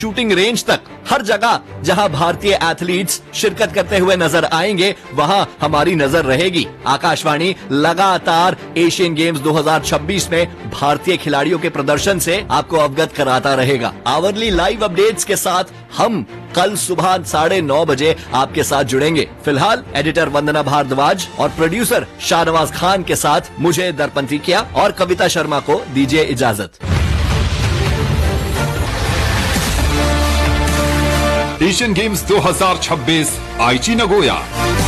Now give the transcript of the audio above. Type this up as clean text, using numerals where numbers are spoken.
Shooting range तक हर जगह जहां भारतीय एथलीट्स शिरकत करते हुए नजर आएंगे वहां हमारी नजर रहेगी। आकाशवाणी लगातार एशियन गेम्स 2026 में भारतीय खिलाड़ियों के प्रदर्शन से आपको अवगत कराता रहेगा। आवरली लाइव अपडेट्स के साथ हम कल सुबह 9:30 बजे आपके साथ जुड़ेंगे। फिलहाल एडिटर वंदना भारद्वाज और प्रोड्यूसर शाहनवाज खान के साथ मुझे दर्पण किया और कविता शर्मा को दीजिए इजाजत। एशियन गेम्स 2026 आईची नगोया।